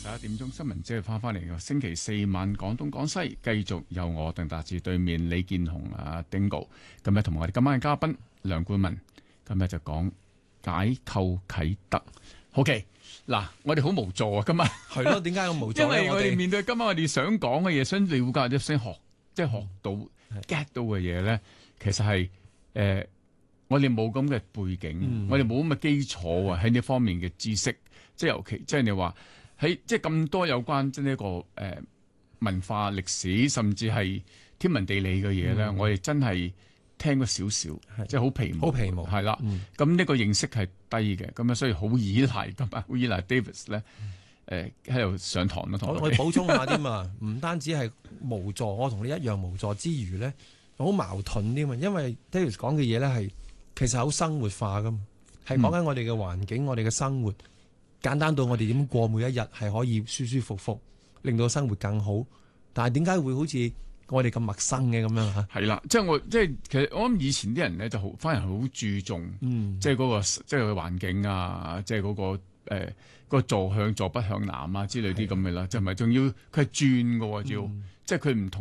11點新聞即係翻嚟嘅星期四晚廣東廣西，繼續由我鄧達智對面李健雄Dingo，咁咧同埋我哋今晚嘅嘉賓梁冠文，今日就講解構啟德。OK， 嗱，我哋好無助啊，今日係咯，點解咁無助？ 因為我哋面對今晚我哋想講嘅嘢，想了解、想學，即係學到 get 到嘅嘢咧，其實係我哋冇咁嘅背景，我哋冇咁嘅基礎啊，喺呢方面嘅知識，即係尤其即係你話喺即係咁多有關即係呢個文化歷史，甚至係天文地理嘅嘢咧，我哋真係聽過少少，即係好皮毛，係啦。咁呢個認識係低嘅，咁啊，所以好依賴今日，好依賴 Davis 咧，喺度上堂咯。 我補充下添啊，唔單止係無助，我同你一樣無助之餘咧，好矛盾添啊。因為 Davis 講嘅嘢咧係其實好生活化噶嘛，係講緊我哋嘅環境，我哋嘅生活，簡單到我哋點過每一日係可以舒舒服服，令到生活更好。但係點解會好似我哋咁陌生嘅咁樣嚇？ 係啦，即係其實我諗以前啲人咧就好，反而好注重，即係嗰個即係個環境啊，即係嗰個坐向坐北向南啊之類啲咁嘅啦，就唔係仲要佢係轉嘅喎，要即係佢唔同。